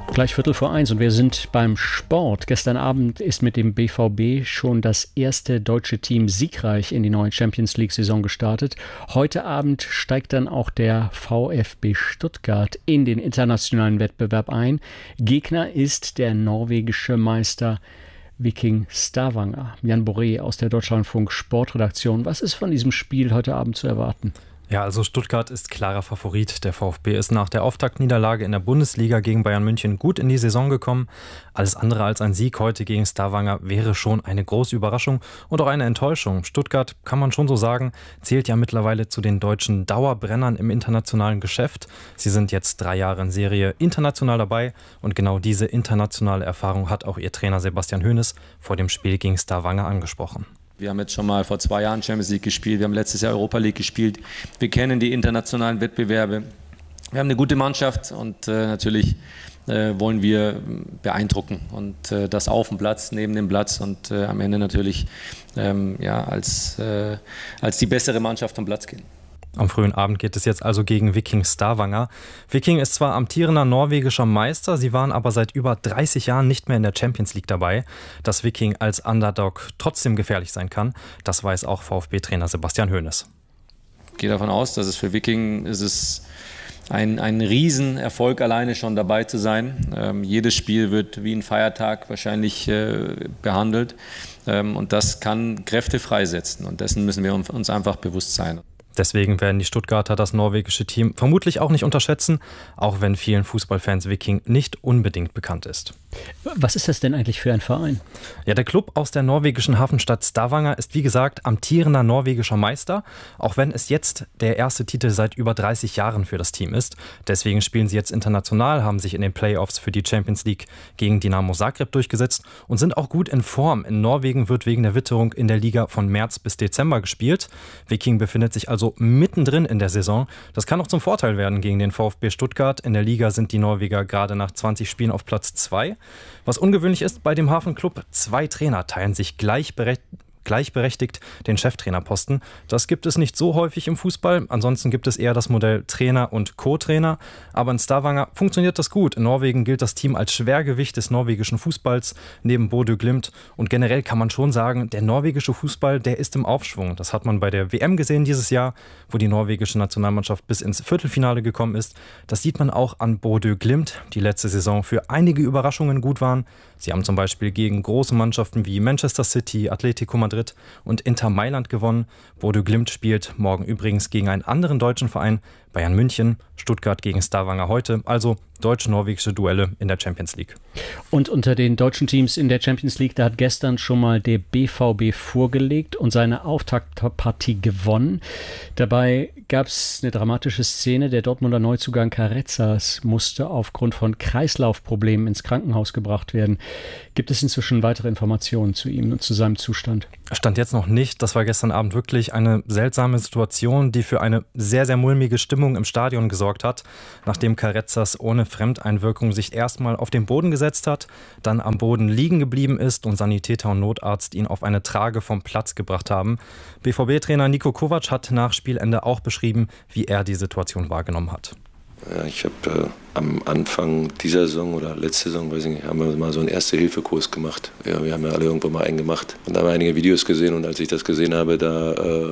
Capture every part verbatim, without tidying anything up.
Gleich Viertel vor eins und wir sind beim Sport. Gestern Abend ist mit dem B V B schon das erste deutsche Team siegreich in die neue Champions-League-Saison gestartet. Heute Abend steigt dann auch der VfB Stuttgart in den internationalen Wettbewerb ein. Gegner ist der norwegische Meister Viking Stavanger. Jan Boré aus der Deutschlandfunk Sportredaktion. Was ist von diesem Spiel heute Abend zu erwarten? Ja, also Stuttgart ist klarer Favorit. Der VfB ist nach der Auftaktniederlage in der Bundesliga gegen Bayern München gut in die Saison gekommen. Alles andere als ein Sieg heute gegen Stavanger wäre schon eine große Überraschung und auch eine Enttäuschung. Stuttgart, kann man schon so sagen, zählt ja mittlerweile zu den deutschen Dauerbrennern im internationalen Geschäft. Sie sind jetzt drei Jahre in Serie international dabei und genau diese internationale Erfahrung hat auch ihr Trainer Sebastian Hoeneß vor dem Spiel gegen Stavanger angesprochen. Wir haben jetzt schon mal vor zwei Jahren Champions League gespielt, wir haben letztes Jahr Europa League gespielt. Wir kennen die internationalen Wettbewerbe. Wir haben eine gute Mannschaft und äh, natürlich äh, wollen wir beeindrucken. Und äh, das auf dem Platz, neben dem Platz und äh, am Ende natürlich ähm, ja, als, äh, als die bessere Mannschaft vom Platz gehen. Am frühen Abend geht es jetzt also gegen Viking Stavanger. Viking ist zwar amtierender norwegischer Meister, sie waren aber seit über dreißig Jahren nicht mehr in der Champions League dabei. Dass Viking als Underdog trotzdem gefährlich sein kann, das weiß auch VfB-Trainer Sebastian Hoeneß. Ich gehe davon aus, dass es für Viking ist es ein, ein Riesenerfolg, alleine schon dabei zu sein. Ähm, jedes Spiel wird wie ein Feiertag wahrscheinlich äh, behandelt ähm, und das kann Kräfte freisetzen und dessen müssen wir uns einfach bewusst sein. Deswegen werden die Stuttgarter das norwegische Team vermutlich auch nicht unterschätzen, auch wenn vielen Fußballfans Viking nicht unbedingt bekannt ist. Was ist das denn eigentlich für ein Verein? Ja, der Club aus der norwegischen Hafenstadt Stavanger ist wie gesagt amtierender norwegischer Meister, auch wenn es jetzt der erste Titel seit über dreißig Jahren für das Team ist. Deswegen spielen sie jetzt international, haben sich in den Playoffs für die Champions League gegen Dinamo Zagreb durchgesetzt und sind auch gut in Form. In Norwegen wird wegen der Witterung in der Liga von März bis Dezember gespielt. Viking befindet sich also mittendrin in der Saison. Das kann auch zum Vorteil werden gegen den VfB Stuttgart. In der Liga sind die Norweger gerade nach zwanzig Spielen auf Platz zwei. Was ungewöhnlich ist bei dem Hafenclub, zwei Trainer teilen sich gleichberechtigt gleichberechtigt den Cheftrainerposten. Das gibt es nicht so häufig im Fußball. Ansonsten gibt es eher das Modell Trainer und Co-Trainer. Aber in Stavanger funktioniert das gut. In Norwegen gilt das Team als Schwergewicht des norwegischen Fußballs neben Bodø Glimt. Und generell kann man schon sagen, der norwegische Fußball, der ist im Aufschwung. Das hat man bei der W M gesehen dieses Jahr, wo die norwegische Nationalmannschaft bis ins Viertelfinale gekommen ist. Das sieht man auch an Bodø Glimt, die letzte Saison für einige Überraschungen gut waren. Sie haben zum Beispiel gegen große Mannschaften wie Manchester City, Atletico Madrid und Inter Mailand gewonnen. Bodø Glimt spielt morgen übrigens gegen einen anderen deutschen Verein, Bayern München, Stuttgart gegen Stavanger heute, also deutsch-norwegische Duelle in der Champions League. Und unter den deutschen Teams in der Champions League, da hat gestern schon mal der B V B vorgelegt und seine Auftaktpartie gewonnen. Dabei gab es eine dramatische Szene. Der Dortmunder Neuzugang Carezas musste aufgrund von Kreislaufproblemen ins Krankenhaus gebracht werden. Gibt es inzwischen weitere Informationen zu ihm und zu seinem Zustand? Stand jetzt noch nicht. Das war gestern Abend wirklich eine seltsame Situation, die für eine sehr, sehr mulmige Stimmung im Stadion gesorgt hat, nachdem Carezas ohne Fremdeinwirkung sich erstmal auf den Boden gesetzt hat, dann am Boden liegen geblieben ist und Sanitäter und Notarzt ihn auf eine Trage vom Platz gebracht haben. B V B-Trainer Niko Kovac hat nach Spielende auch beschrieben, wie er die Situation wahrgenommen hat. Ja, ich habe äh, am Anfang dieser Saison oder letzte Saison, weiß ich nicht, haben wir mal so einen Erste-Hilfe-Kurs gemacht. Ja, wir haben ja alle irgendwann mal einen gemacht. Und da haben wir einige Videos gesehen und als ich das gesehen habe, da äh,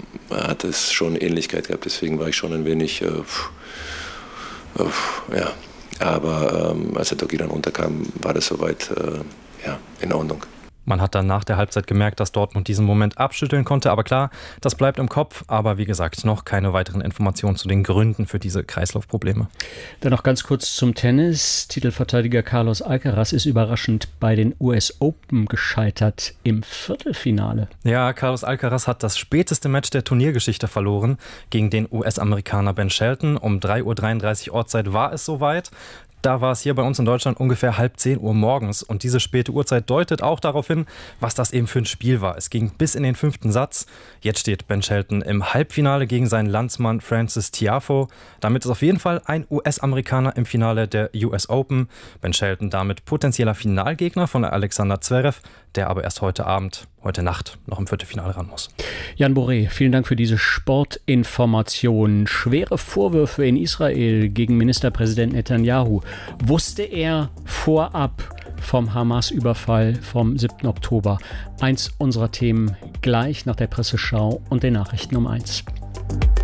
hat es schon Ähnlichkeit gehabt. Deswegen war ich schon ein wenig, äh, pff, äh, pff, ja. Aber ähm, als der Doki dann runterkam, war das soweit äh, ja, in Ordnung. Man hat dann nach der Halbzeit gemerkt, dass Dortmund diesen Moment abschütteln konnte. Aber klar, das bleibt im Kopf. Aber wie gesagt, noch keine weiteren Informationen zu den Gründen für diese Kreislaufprobleme. Dann noch ganz kurz zum Tennis. Titelverteidiger Carlos Alcaraz ist überraschend bei den U S Open gescheitert im Viertelfinale. Ja, Carlos Alcaraz hat das späteste Match der Turniergeschichte verloren gegen den U S-Amerikaner Ben Shelton. Um drei Uhr dreiunddreißig Ortszeit war es soweit. Da war es hier bei uns in Deutschland ungefähr halb zehn Uhr morgens. Und diese späte Uhrzeit deutet auch darauf hin, was das eben für ein Spiel war. Es ging bis in den fünften Satz. Jetzt steht Ben Shelton im Halbfinale gegen seinen Landsmann Frances Tiafoe. Damit ist auf jeden Fall ein U S-Amerikaner im Finale der U S Open. Ben Shelton damit potenzieller Finalgegner von Alexander Zverev, der aber erst heute Abend, heute Nacht noch im Viertelfinale ran muss. Jan Boré, vielen Dank für diese Sportinformation. Schwere Vorwürfe in Israel gegen Ministerpräsident Netanyahu Wusste er vorab vom Hamas-Überfall vom siebten Oktober? Eins unserer Themen gleich nach der Presseschau und den Nachrichten um eins.